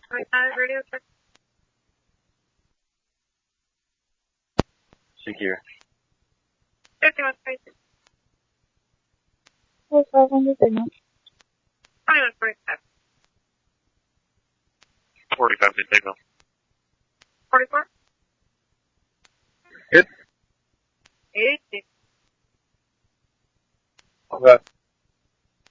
Radio check. Secure. 51 space. 500 signal. 2145. 45 to signal. 44. Good. 82. Okay.